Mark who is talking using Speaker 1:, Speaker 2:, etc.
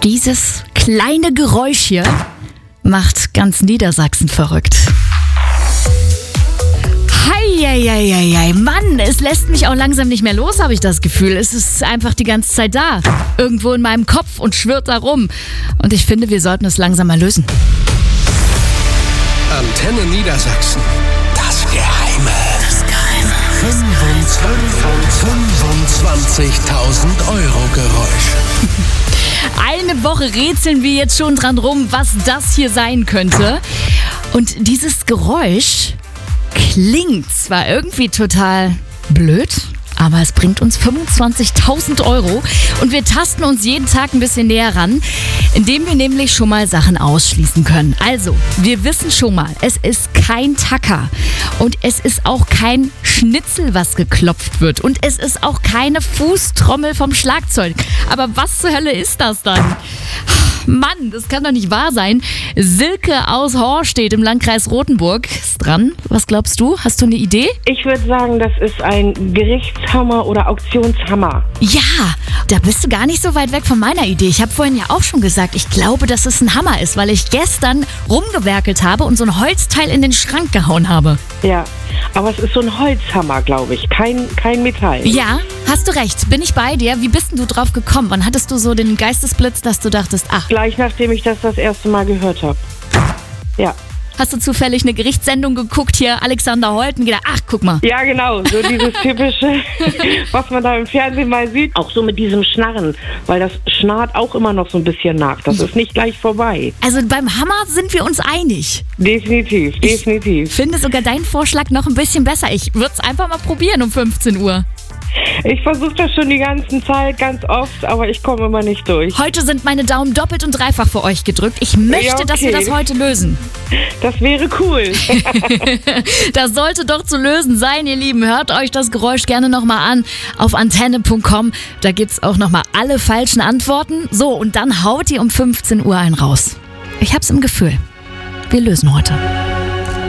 Speaker 1: Dieses kleine Geräusch hier macht ganz Niedersachsen verrückt. Heieieiei, Mann, es lässt mich auch langsam nicht mehr los, habe ich das Gefühl. Es ist einfach die ganze Zeit da, irgendwo in meinem Kopf und schwirrt da rum. Und ich finde, wir sollten es langsam mal lösen.
Speaker 2: Antenne Niedersachsen. Das Geheime. 25.000 Euro Geräusch.
Speaker 1: Eine Woche rätseln wir jetzt schon dran rum, was das hier sein könnte. Und dieses Geräusch klingt zwar irgendwie total blöd, aber es bringt uns 25.000 Euro und wir tasten uns jeden Tag ein bisschen näher ran, indem wir nämlich schon mal Sachen ausschließen können. Also, wir wissen schon mal, es ist kein Tacker und es ist auch kein Schnitzel, was geklopft wird und es ist auch keine Fußtrommel vom Schlagzeug. Aber was zur Hölle ist das dann? Mann, das kann doch nicht wahr sein. Silke aus Horstedt im Landkreis Rothenburg ist dran. Was glaubst du? Hast du eine Idee?
Speaker 3: Ich würde sagen, das ist ein Gerichtshammer oder Auktionshammer.
Speaker 1: Ja, da bist du gar nicht so weit weg von meiner Idee. Ich habe vorhin ja auch schon gesagt, ich glaube, dass es ein Hammer ist, weil ich gestern rumgewerkelt habe und so ein Holzteil in den Schrank gehauen habe.
Speaker 3: Ja, aber es ist so ein Holzhammer, glaube ich. Kein Metall.
Speaker 1: Ja, hast du recht. Bin ich bei dir? Wie bist denn du drauf gekommen? Wann hattest du so den Geistesblitz, dass du dachtest, ach,
Speaker 3: Gleich nachdem ich das erste Mal gehört habe. Ja.
Speaker 1: hast du zufällig eine Gerichtssendung geguckt hier, Alexander Holt, und gedacht, ach, guck mal.
Speaker 3: Ja, genau. So dieses typische, was man da im Fernsehen mal sieht. Auch so mit diesem Schnarren. Weil das schnarrt auch immer noch so ein bisschen nach. Das ist nicht gleich vorbei.
Speaker 1: Also beim Hammer sind wir uns einig.
Speaker 3: Definitiv.
Speaker 1: Ich finde sogar deinen Vorschlag noch ein bisschen besser. Ich würde es einfach mal probieren um 15 Uhr.
Speaker 3: Ich versuche das schon die ganze Zeit, ganz oft, aber ich komme immer nicht durch.
Speaker 1: Heute sind meine Daumen doppelt und dreifach für euch gedrückt. Ich möchte,
Speaker 3: Ja, okay.
Speaker 1: dass wir das heute lösen.
Speaker 3: Das wäre cool.
Speaker 1: Das sollte doch zu lösen sein, ihr Lieben. Hört euch das Geräusch gerne nochmal an auf antenne.com. Da gibt's auch nochmal alle falschen Antworten. So, und dann haut ihr um 15 Uhr einen raus. Ich hab's im Gefühl. Wir lösen heute.